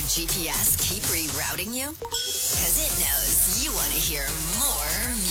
GPS keep rerouting you? Because it knows you want to hear more